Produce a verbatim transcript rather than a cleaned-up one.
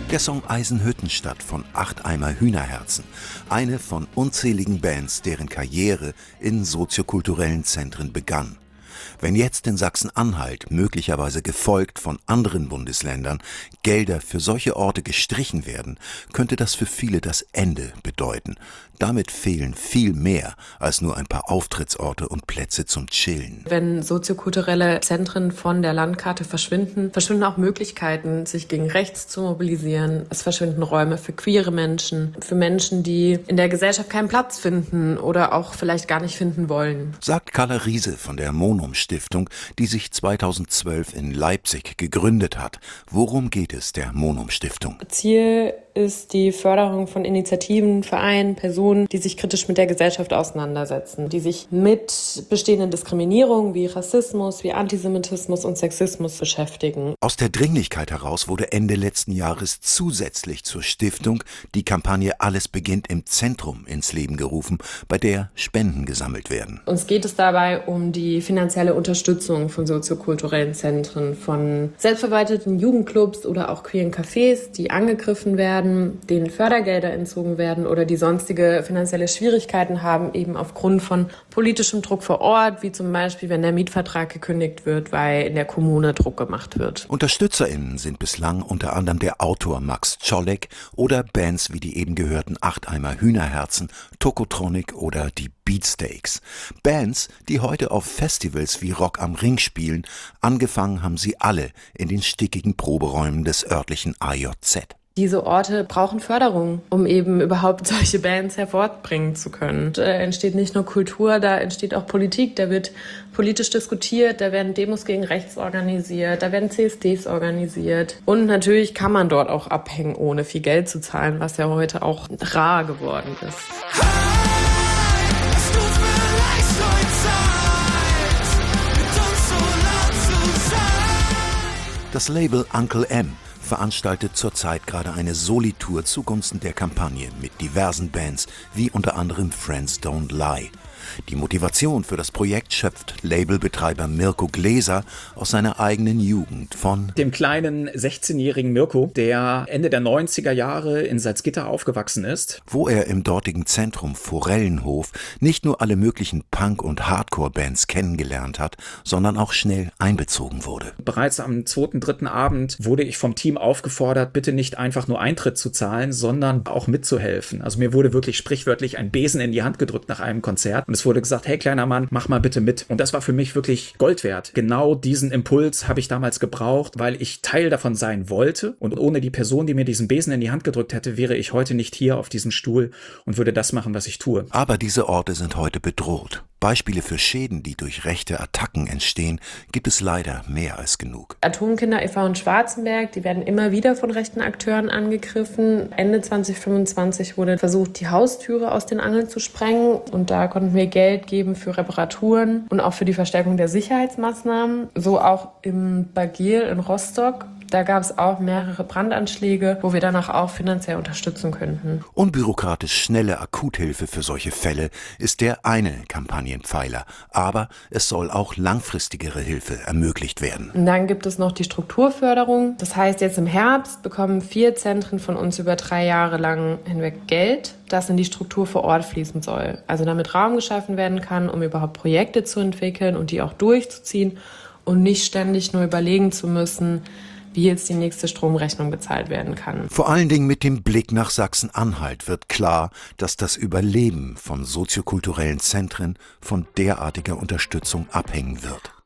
Der Song Eisenhüttenstadt von Acht Eimer Hühnerherzen, eine von unzähligen Bands, deren Karriere in soziokulturellen Zentren begann. Wenn jetzt in Sachsen-Anhalt, möglicherweise gefolgt von anderen Bundesländern, Gelder für solche Orte gestrichen werden, könnte das für viele das Ende bedeuten. Damit fehlen viel mehr als nur ein paar Auftrittsorte und Plätze zum Chillen. Wenn soziokulturelle Zentren von der Landkarte verschwinden, verschwinden auch Möglichkeiten, sich gegen rechts zu mobilisieren. Es verschwinden Räume für queere Menschen, für Menschen, die in der Gesellschaft keinen Platz finden oder auch vielleicht gar nicht finden wollen. Sagt Carla Riese von der Monum-Stiftung, die sich zweitausendzwölf in Leipzig gegründet hat. Worum geht es der Monum-Stiftung? Ziel ist die Förderung von Initiativen, Vereinen, Personen, die sich kritisch mit der Gesellschaft auseinandersetzen, die sich mit bestehenden Diskriminierungen wie Rassismus, wie Antisemitismus und Sexismus beschäftigen. Aus der Dringlichkeit heraus wurde Ende letzten Jahres zusätzlich zur Stiftung die Kampagne Alles beginnt im Zentrum ins Leben gerufen, bei der Spenden gesammelt werden. Uns geht es dabei um die finanzielle Unterstützung von soziokulturellen Zentren, von selbstverwalteten Jugendclubs oder auch queeren Cafés, die angegriffen werden, denen Fördergelder entzogen werden oder die sonstige finanzielle Schwierigkeiten haben, eben aufgrund von politischem Druck vor Ort, wie zum Beispiel, wenn der Mietvertrag gekündigt wird, weil in der Kommune Druck gemacht wird. UnterstützerInnen sind bislang unter anderem der Autor Max Czolek oder Bands wie die eben gehörten Acht Eimer Hühnerherzen, Tokotronic oder die Beatsteaks. Bands, die heute auf Festivals wie Rock am Ring spielen. Angefangen haben sie alle in den stickigen Proberäumen des örtlichen A J Z. Diese Orte brauchen Förderung, um eben überhaupt solche Bands hervorbringen zu können. Da entsteht nicht nur Kultur, da entsteht auch Politik, da wird politisch diskutiert, da werden Demos gegen rechts organisiert, da werden C S Ds organisiert. Und natürlich kann man dort auch abhängen, ohne viel Geld zu zahlen, was ja heute auch rar geworden ist. Das Label Uncle M veranstaltet zurzeit gerade eine Soli-Tour zugunsten der Kampagne mit diversen Bands, wie unter anderem Friends Don't Lie. Die Motivation für das Projekt schöpft Labelbetreiber Mirko Gläser aus seiner eigenen Jugend von dem kleinen sechzehnjährigen Mirko, der Ende der neunziger Jahre in Salzgitter aufgewachsen ist. Wo er im dortigen Zentrum Forellenhof nicht nur alle möglichen Punk- und Hardcore-Bands kennengelernt hat, sondern auch schnell einbezogen wurde. Bereits am zweiten, dritten Abend wurde ich vom Team aufgefordert, bitte nicht einfach nur Eintritt zu zahlen, sondern auch mitzuhelfen. Also mir wurde wirklich sprichwörtlich ein Besen in die Hand gedrückt nach einem Konzert. Und es wurde gesagt, hey kleiner Mann, mach mal bitte mit. Und das war für mich wirklich Gold wert. Genau diesen Impuls habe ich damals gebraucht, weil ich Teil davon sein wollte. Und ohne die Person, die mir diesen Besen in die Hand gedrückt hätte, wäre ich heute nicht hier auf diesem Stuhl und würde das machen, was ich tue. Aber diese Orte sind heute bedroht. Beispiele für Schäden, die durch rechte Attacken entstehen, gibt es leider mehr als genug. Atomkinder e V in Schwarzenberg, die werden immer wieder von rechten Akteuren angegriffen. Ende zwanzig fünfundzwanzig wurde versucht, die Haustüre aus den Angeln zu sprengen. Und da konnten wir Geld geben für Reparaturen und auch für die Verstärkung der Sicherheitsmaßnahmen. So auch im Bagil in Rostock. Da gab es auch mehrere Brandanschläge, wo wir danach auch finanziell unterstützen könnten. Unbürokratisch schnelle Akuthilfe für solche Fälle ist der eine Kampagnenpfeiler. Aber es soll auch langfristigere Hilfe ermöglicht werden. Und dann gibt es noch die Strukturförderung. Das heißt, jetzt im Herbst bekommen vier Zentren von uns über drei Jahre lang hinweg Geld, das in die Struktur vor Ort fließen soll. Also damit Raum geschaffen werden kann, um überhaupt Projekte zu entwickeln und die auch durchzuziehen und nicht ständig nur überlegen zu müssen, wie jetzt die nächste Stromrechnung bezahlt werden kann. Vor allen Dingen mit dem Blick nach Sachsen-Anhalt wird klar, dass das Überleben von soziokulturellen Zentren von derartiger Unterstützung abhängen wird.